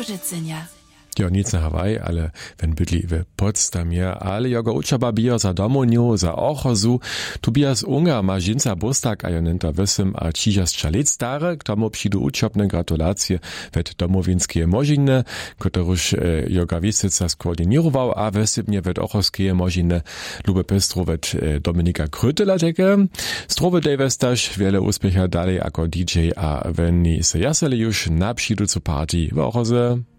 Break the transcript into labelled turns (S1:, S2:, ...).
S1: Łożycynia.
S2: Ja, nic na Hawaii, ale wenn bydli w Potsdamie, ale jogo uczaba bija za domoniu, za ochozu, tu bija z unga ma žinca bostak, a jo nenta wysym, a čiža z čalic stare, k tomu přidu učobne gratulacje wet domowinskie možine, ktoruž joga Wiseca skoordinirował, a wysybnie wet ochoskie možine lube pestro wet Dominika Krötela teke. Strowe dejwestaž, wiele uspiecha dalej ako DJ, a wenn ni se jasele już na přidu zu party w ochoze.